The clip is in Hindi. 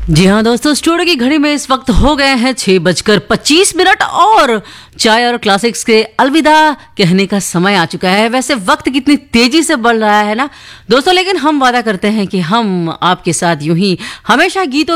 जी हाँ दोस्तों, स्टूडियो की घड़ी में इस वक्त हो गए हैं 6:25 और चाय और क्लासिक्स के अलविदा कहने का समय आ चुका है। वैसे वक्त कितनी तेजी से बढ़ रहा है ना दोस्तों, लेकिन हम वादा करते हैं कि हम आपके साथ यूं ही हमेशा गीतों